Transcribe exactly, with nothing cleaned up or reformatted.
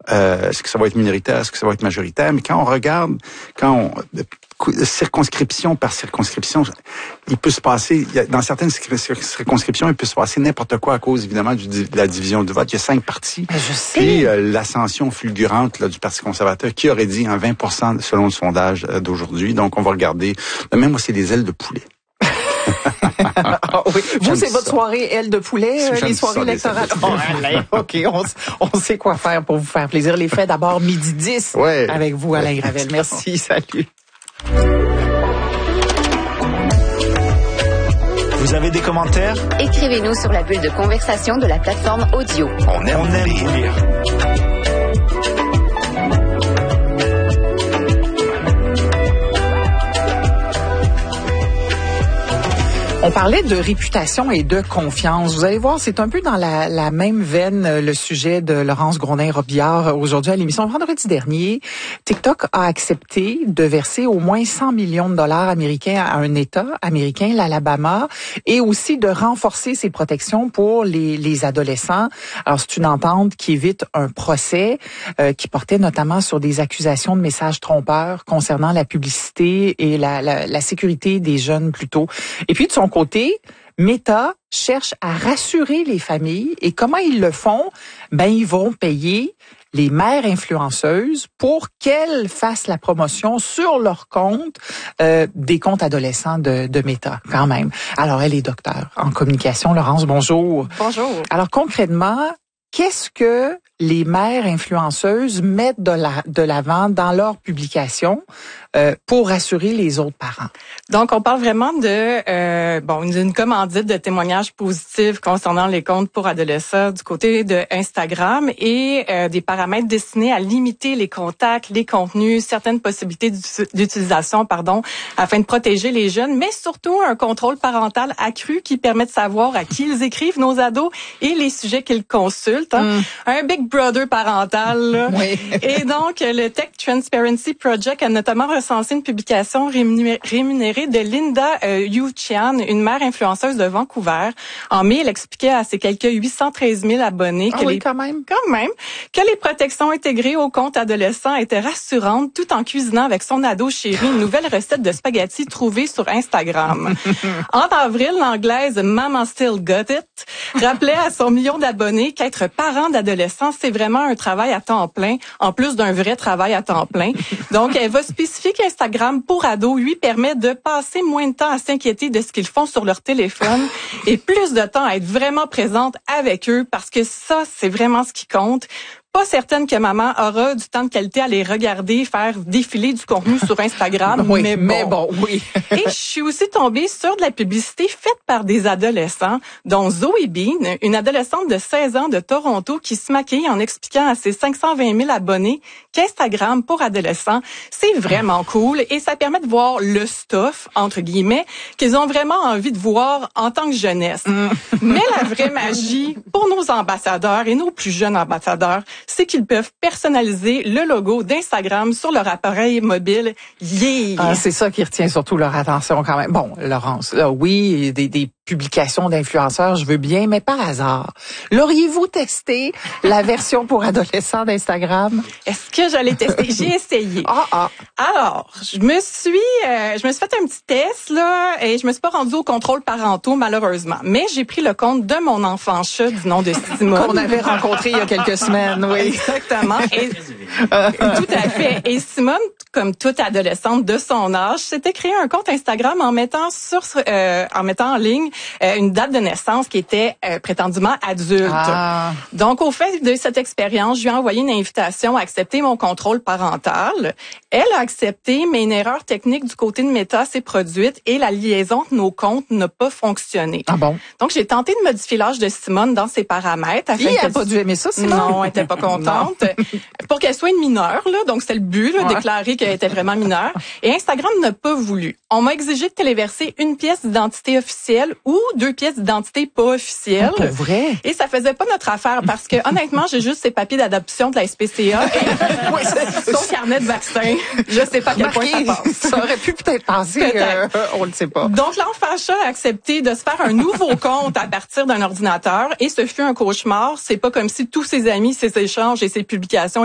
Euh, est-ce que ça va être minoritaire? Est-ce que ça va être majoritaire? Mais quand on regarde, quand on, circonscription par circonscription, il peut se passer, dans certaines circonscriptions, il peut se passer n'importe quoi à cause, évidemment, du, de la division du vote. Il y a cinq partis. Je sais. Puis euh, l'ascension fulgurante là, du Parti conservateur, qui aurait dit un vingt pour cent selon le sondage euh, d'aujourd'hui. Donc, on va regarder. Même moi, c'est des ailes de poulet. Ah, oui. Vous, c'est votre soirée aile de poulet, euh, les soirées électorales. Oh, Alain, OK, on, on sait quoi faire pour vous faire plaisir. Les faits d'abord midi dix ouais. avec vous, Alain Gravel. Merci, salut. Vous avez des commentaires? Écrivez-nous sur la bulle de conversation de la plateforme audio. On aime, on aime vous lire. On parlait de réputation et de confiance. Vous allez voir, c'est un peu dans la, la même veine le sujet de Laurence Grondin-Robillard aujourd'hui à l'émission. Vendredi dernier, TikTok a accepté de verser au moins cent millions de dollars américains à un État américain, l'Alabama, et aussi de renforcer ses protections pour les, les adolescents. Alors, c'est une entente qui évite un procès euh, qui portait notamment sur des accusations de messages trompeurs concernant la publicité et la, la, la sécurité des jeunes plutôt. Et puis, de son côté, Meta cherche à rassurer les familles. Et comment ils le font? Ben, ils vont payer les mères influenceuses pour qu'elles fassent la promotion sur leur compte euh, des comptes adolescents de, de Meta, quand même. Alors, elle est docteure en communication. Laurence, bonjour. Bonjour. Alors, concrètement, qu'est-ce que les mères influenceuses mettent de, la, de l'avant dans leurs publications euh, pour rassurer les autres parents? Donc, on parle vraiment de euh, bon d'une commandite de témoignages positifs concernant les comptes pour adolescents du côté de Instagram et euh, des paramètres destinés à limiter les contacts, les contenus, certaines possibilités d'utilisation, pardon, afin de protéger les jeunes, mais surtout un contrôle parental accru qui permet de savoir à qui ils écrivent, nos ados, et les sujets qu'ils consultent. Hein. Mm. Un Big Brother parental. Là. Oui. Et donc, le Tech Transparency Project a notamment recensé une publication rémunérée de Linda euh, Yu Chian, une mère influenceuse de Vancouver. En mai, elle expliquait à ses quelques huit cent treize mille abonnés ah que oui, les, quand même. quand même, que les protections intégrées au compte adolescent étaient rassurantes tout en cuisinant avec son ado chéri une nouvelle recette de spaghettis trouvée sur Instagram. En avril, l'anglaise Mama Still Got It rappelait à son million d'abonnés qu'être parent d'adolescents, c'est vraiment un travail à temps plein, en plus d'un vrai travail à temps plein. Donc, elle va spécifier qu'Instagram pour ados lui permet de passer moins de temps à s'inquiéter de ce qu'ils font sur leur téléphone et plus de temps à être vraiment présente avec eux parce que ça, c'est vraiment ce qui compte. Pas certaine que maman aura du temps de qualité à les regarder, faire défiler du contenu sur Instagram. Oui, mais bon, mais bon oui. Et je suis aussi tombée sur de la publicité faite par des adolescents, dont Zoe Bean, une adolescente de seize ans de Toronto qui se maquille en expliquant à ses cinq cent vingt mille abonnés qu'Instagram pour adolescents, c'est vraiment cool et ça permet de voir le stuff, entre guillemets, qu'ils ont vraiment envie de voir en tant que jeunesse. Mm. Mais la vraie magie pour nos ambassadeurs et nos plus jeunes ambassadeurs, c'est qu'ils peuvent personnaliser le logo d'Instagram sur leur appareil mobile. Yeah! Ah, c'est ça qui retient surtout leur attention quand même. Bon, Laurence, là, oui, des, des publications d'influenceurs, je veux bien, mais par hasard, l'auriez-vous testé la version pour adolescents d'Instagram? Est-ce que j'allais tester? J'ai essayé. Ah, ah. Alors, je me suis, euh, je me suis fait un petit test, là, et je me suis pas rendue au contrôle parentaux, malheureusement. Mais j'ai pris le compte de mon enfant chat du nom de Simone. Qu'on avait rencontré il y a quelques semaines, oui. Exactement. Et, tout à fait. Et Simone, comme toute adolescente de son âge, s'était créé un compte Instagram en mettant sur, euh, en mettant en ligne euh, une date de naissance qui était euh, prétendument adulte. Ah. Donc, au fait de cette expérience, je lui ai envoyé une invitation à accepter mon contrôle parental. Elle a accepté, mais une erreur technique du côté de Meta s'est produite et la liaison de nos comptes n'a pas fonctionné. Ah bon? Donc, j'ai tenté de modifier l'âge de Simone dans ses paramètres. Afin elle n'a pas dû aimer ça, Simone? Non, elle était pas contente. Pour qu'elle soit une mineure, là, donc c'était le but, là, ouais. déclarer qu'elle était vraiment mineure. Et Instagram n'a pas voulu. On m'a exigé de téléverser une pièce d'identité officielle ou deux pièces d'identité pas officielles. Oh, pour vrai? Et ça faisait pas notre affaire parce que, honnêtement, j'ai juste ses papiers d'adoption de la S P C A et son carnet de vaccin. Je sais pas à quel point ça passe. Ça aurait pu peut-être passer, peut-être. Euh, on le sait pas. Donc, l'enfant chat a accepté de se faire un nouveau compte à partir d'un ordinateur et ce fut un cauchemar. C'est pas comme si tous ses amis, ses échanges et ses publications